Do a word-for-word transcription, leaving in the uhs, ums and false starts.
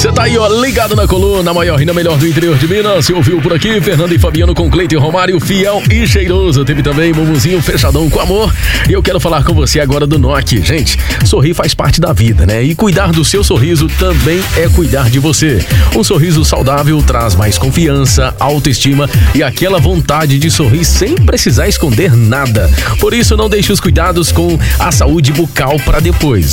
Você tá aí, ó, ligado na coluna, maior e na melhor do interior de Minas. Você ouviu por aqui, Fernando e Fabiano com Cleiton e Romário, fiel e cheiroso. Teve também Mumuzinho fechadão com amor. E eu quero falar com você agora do Nock. Gente, sorrir faz parte da vida, né? E cuidar do seu sorriso também é cuidar de você. Um sorriso saudável traz mais confiança, autoestima e aquela vontade de sorrir sem precisar esconder nada. Por isso, não deixe os cuidados com a saúde bucal para depois.